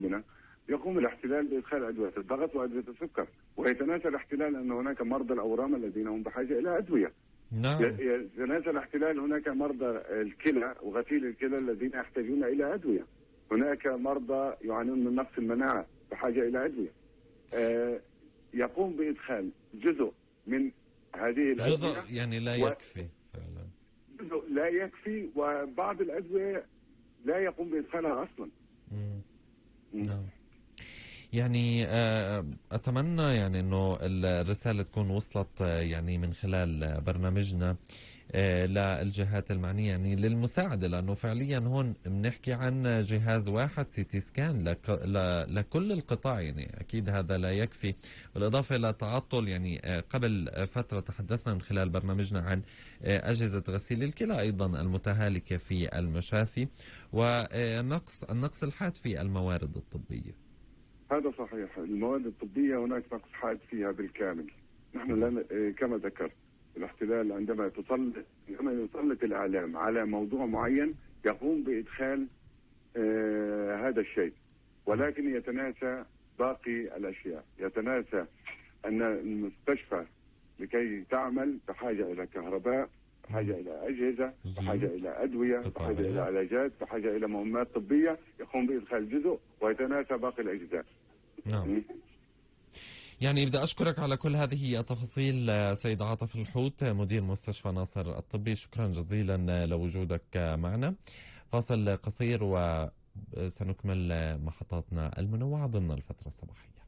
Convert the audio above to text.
هنا يقوم الاحتلال بإدخال أدوية الضغط وأدوية السكر، ويتناسى الاحتلال أن هناك مرضى الأورام الذين هم بحاجة إلى أدوية. نعم. يتناسى الاحتلال هناك مرضى الكلى وغسيل الكلى الذين يحتاجون إلى أدوية. هناك مرضى يعانون من نقص المناعة بحاجة إلى أدوية. يقوم بإدخال جزء من هذه الأدوية، جزء يعني لا يكفي فعلا، جزء لا يكفي، وبعض الأدوية لا يقوم بإدخالها أصلا. نعم. يعني أتمنى يعني أنه الرسالة تكون وصلت يعني من خلال برنامجنا للجهات المعنية يعني للمساعدة، لأنه فعليا هون بنحكي عن جهاز واحد سي تي سكان لكل القطاع، يعني أكيد هذا لا يكفي، بالإضافة إلى تعطل. يعني قبل فترة تحدثنا من خلال برنامجنا عن أجهزة غسيل الكلى أيضا المتهالكة في المشافي، ونقص الحاد في الموارد الطبية. هذا صحيح، المواد الطبية هناك نقص حاد فيها بالكامل. نحن كما ذكرت الاحتلال عندما يسلط الإعلام على موضوع معين يقوم بإدخال هذا الشيء، ولكن يتناسى باقي الأشياء. يتناسى أن المستشفى لكي تعمل بحاجة إلى كهرباء، بحاجة إلى أجهزة، بحاجة إلى أدوية، بحاجة إلى علاجات، بحاجة إلى مهمات طبية، يقوم بإدخال جزء ويتناسى باقي الأجزاء. نعم. يعني بدي أشكرك على كل هذه التفاصيل سيد عاطف الحوت مدير مستشفى ناصر الطبي، شكرا جزيلا لوجودك معنا. فاصل قصير وسنكمل محطاتنا المنوعة ضمن الفترة الصباحية.